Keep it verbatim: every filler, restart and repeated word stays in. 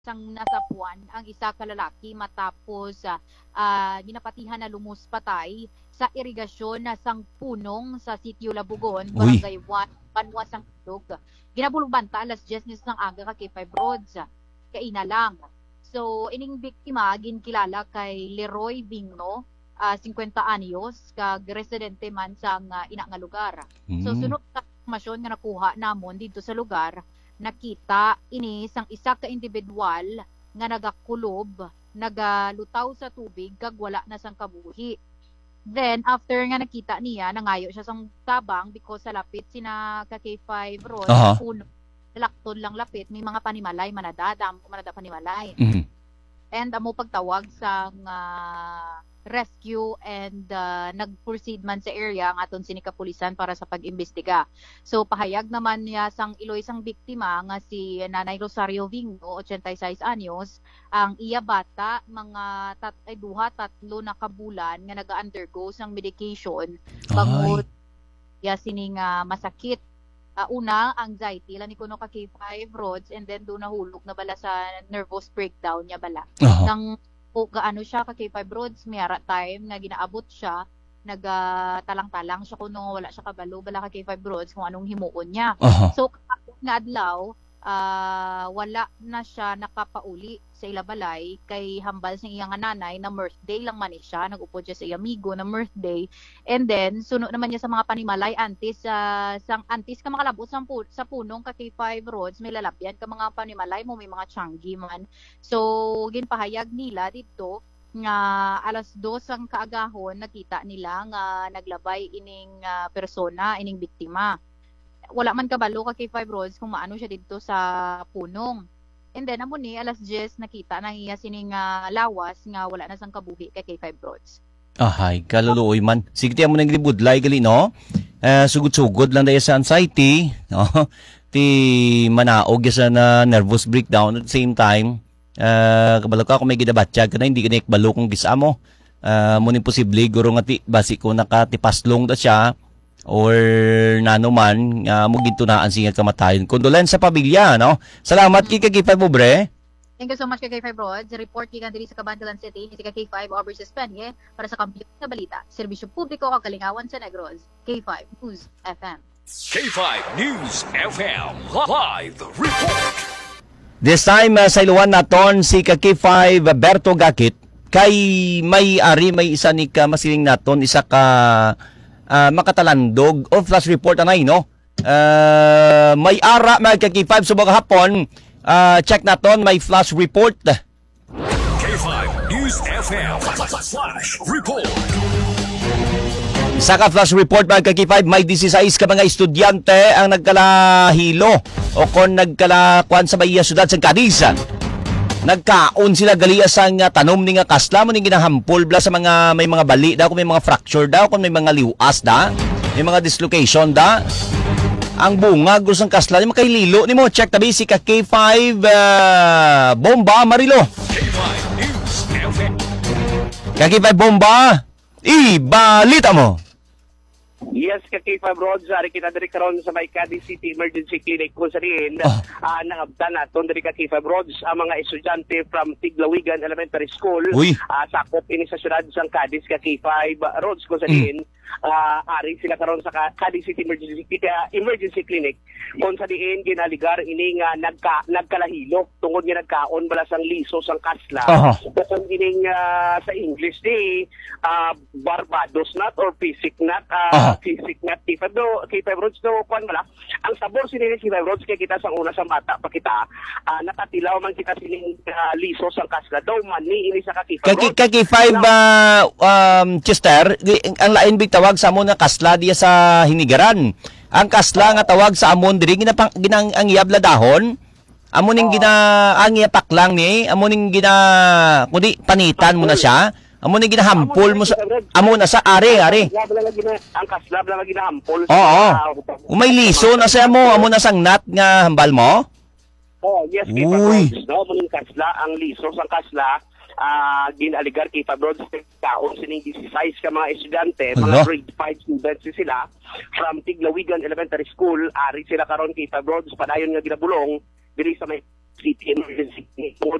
sang nasapuan ang isa ka lalaki matapos uh, uh, ginapatihan na lumus patay sa irigasyon na sang punong sa sitio Labugon, Barangay one, Banwa sang Tug. Ginabulubanta alas diyes ng aga ka kay five roads. Kaina lang. So ining biktima ginkilala kay Leroy Bingno, uh, fifty anyos, kag residente man sang uh, ina nga lugar. Mm. So sunod sa informasyon nga nakuha namon dito sa lugar, nakita ini sang isa ka individual nga nagakulob, nagalutaw sa tubig kag wala na sang kabuhi. Then after nga nakita niya, nangayo siya sang tabang because sa lapit sina ka K five road, uh-huh. puno, lakton lang lapit, may mga panimalay manadadam, manada panimalay. Mm-hmm. And amo pagtawag sang uh, rescue and uh, nag-proceed man sa area ang aton sini kapulisan para sa pag-imbestiga. So pahayag naman niya sang iloy sang biktima nga si Nanay Rosario Vingo, eighty-six anyos, ang iya bata mga tat ay duha tatlo na kabulan nga naga-undergo sang medication bangod ya sining uh, masakit. Uh, una, anxiety, lani kuno ka K five roads, and then doon nahulog na bala sa nervous breakdown niya bala. Uh-huh. Nang o gaano siya ka K five roads, mayara time nga ginaabot siya, nagatalang-talang siya kuno wala siya kabalo bala ka K five roads kung anong himuon niya. Uh-huh. So nga adlaw, uh, wala na siya nakapauli sa ilabalay kay hambal sa iyang nanay na birthday lang man siya, nag-upod siya sa iyang amigo na birthday, and then sunod naman niya sa mga panimalay antis uh, sang antis ka makalabot sa, pu- sa punong ka K five roads, may lalapyan ka mga panimalay mo, may mga tiyanggi man. So ginpahayag nila dito nga alas dos ang kaagahon nakita nila nga naglabay ining uh, persona, ining biktima. Wala man kabalo ka K five roads kung maano siya dito sa punong. And then amo ni alas diyes nakita nang iya sining uh, lawas nga wala na sang kabuhi kay K five roads. Ahay, kaluluoy man. Sige ti amo nang libudlay gali no. Uh, sugod-sugod lang daya sa anxiety, no. Ti manaog sa na nervous breakdown at the same time. Uh, kabalo ka kung may gidabatsyag ka na hindi ka na ikbalo kung gisa mo. Uh, muna imposible guro nga ti basi ko nakatipaslong ta siya or nano man uh, mo gintunaan siya kamatayon. Condolence sa pamilya, no? Salamat mm-hmm. kay K five mo, bre. Thank you so much kay K five Roads. Report kay diri sa Cabanatuan City, si K five Overseas Penye para sa kampiyon sa balita. Serbisyo publiko o kalingawan sa Negros. K five News F M. K five News F M Live Report. This time uh, sa iluwan naton si K five Berto Gakit kay may ari may isa ni ka masiling naton isa ka Uh, makatalandog o flash report anay no uh, may ara mga K five subag hapon uh, check naton may flash report K five News F M Flash Report. Isa ka flash report mga K five, may sixteen ka mga estudyante ang nagkalahilo o kon nagkalakuan sa Bahia Ciudad sa Cadiz. Nagkaon sila gali sang uh, tanom ni nga kasla mo ning ginahampol bla sa mga may mga bali daw, kung may mga fracture daw, kung may mga liwas da, may mga dislocation da. Ang bunga gusang kasla ni makaililo ni mo check tabi si ka K five uh, Bomba Marilo. K five News F M. Ka K five Bomba, ibalita mo. Yes, ka K five Roads, ari kita diri karon sa may Cadiz City Emergency Clinic kung sariin, oh. uh, nangabdan naton diri ka K five Roads ang mga estudyante from Tiglawigan Elementary School, uh, sakop ini sa syudad sang Cadiz ka K five Roads kung sariin. Mm. Uh, ari sila karon sa Cadiz City Emergency, uh, Emergency Clinic kung sa diin ginaligar ini nga nagka, nagkalahilo tungod nga nagkaon bala sang liso sang kasla. Uh-huh. Kung ining uh, sa English di uh, Barbados nut or Pisic nut, uh, uh-huh. Pisic nut K five do K five Roads do kuan bala ang sabor sini K five Roads kay kita sang una sa mata pa kita uh, nakatilaw man kita sining uh, liso sang kasla daw man ni ini sa K five Roads. K five uh, um, Chester, ang lain big tawag sa amon nga kasla diya sa hinigaran. Ang kasla nga tawag sa amon diri ginapang ginang ang iyabla dahon. Amon ning gina ang iyapak lang ni, amon ning gina kundi panitan mo na siya. Amon ning ginahampol mo sa amon na sa are are. Ang kasla lang ginahampol. Oo. Umay liso na sa mo, amon na sang nut nga hambal mo. Oh, yes, K five Roads. No, amon ning kasla ang liso sang kasla. Uh, ginaligar kay K five Roads taon sining sixteen ka mga estudyante, mga grade five students sila from Tiglawigan Elementary School. Ari sila karon kay K five Roads padayon nga ginabulong diri sa may City Emergency Clinic